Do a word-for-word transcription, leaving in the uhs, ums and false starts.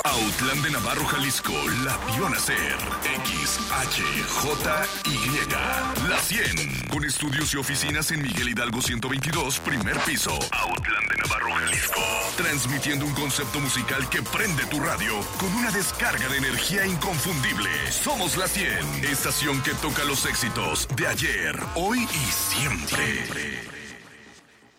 Autlán de Navarro, Jalisco, la vio nacer. X H J Y, la cien. Con estudios y oficinas en Miguel Hidalgo ciento veintidós, primer piso. Autlán de Navarro, Jalisco. Transmitiendo un concepto musical que prende tu radio con una descarga de energía inconfundible. Somos la cien, estación que toca los éxitos de ayer, hoy y siempre.